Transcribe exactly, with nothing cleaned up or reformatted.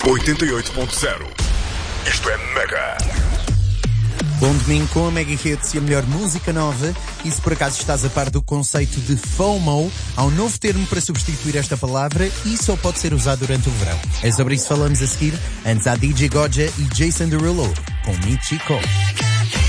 oitenta e oito ponto zero. Isto é Mega. Bom domingo com a Mega Hits e a melhor música nova. E se por acaso estás a par do conceito de FOMO, há um novo termo para substituir esta palavra e só pode ser usado durante o verão. É sobre isso que falamos a seguir. Antes há D J Goja e Jason Derulo com Michiko.